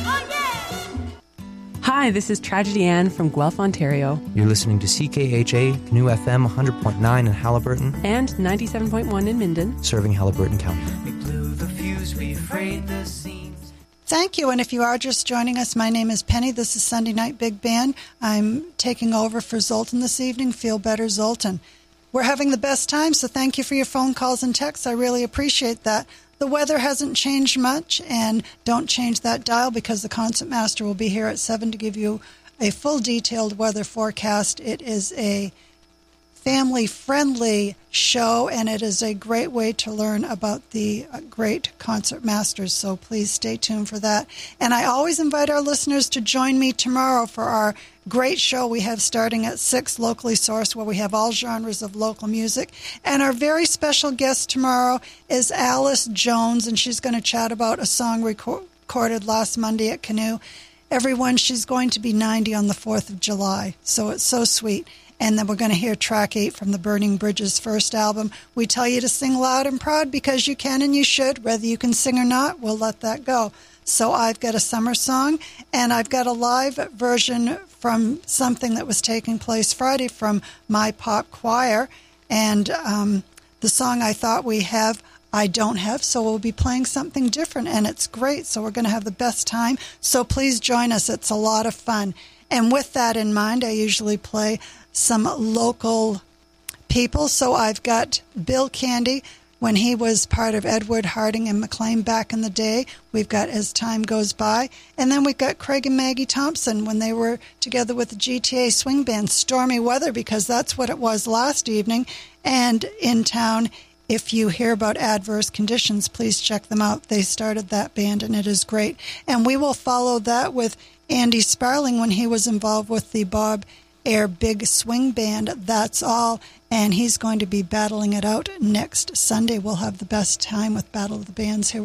Hi, this is Tragedy Ann from Guelph, Ontario. You're listening to CKHA, New FM 100.9 in Haliburton. And 97.1 in Minden. Serving Haliburton County. We blew the fuse, we frayed the seams. Thank you, and if you are just joining us, my name is Penny. This is Sunday Night Big Band. I'm taking over for Zoltan this evening. Feel better, Zoltan. We're having the best time, so thank you for your phone calls and texts. I really appreciate that. The weather hasn't changed much, and don't change that dial because the concertmaster will be here at 7 to give you a full detailed weather forecast. It is a family-friendly show, and it is a great way to learn about the great concertmasters, so please stay tuned for that. And I always invite our listeners to join me tomorrow for our great show we have starting at 6, locally sourced, where we have all genres of local music. And our very special guest tomorrow is Alice Jones, and she's going to chat about a song recorded last Monday at Canoe. Everyone, she's going to be 90 on the 4th of July, so it's so sweet. And then we're going to hear track 8 from the Burning Bridges first album. We tell you to sing loud and proud because you can and you should. Whether you can sing or not, we'll let that go. So I've got a summer song, and I've got a live version from something that was taking place Friday from My Pop Choir. And the song I thought we have, I don't have, so we'll be playing something different, and it's great. So we're going to have the best time. So please join us. It's a lot of fun. And with that in mind, I usually play some local people. So I've got Bill Candy when he was part of Edward Harding and McLean back in the day. We've got As Time Goes By. And then we've got Craig and Maggie Thompson when they were together with the GTA Swing Band, Stormy Weather, because that's what it was last evening. And in town, if you hear about Adverse Conditions, please check them out. They started that band, and it is great. And we will follow that with Andy Sparling when he was involved with the Bob Air Big Swing Band, That's All, and he's going to be battling it out next Sunday. We'll have the best time with Battle of the Bands here.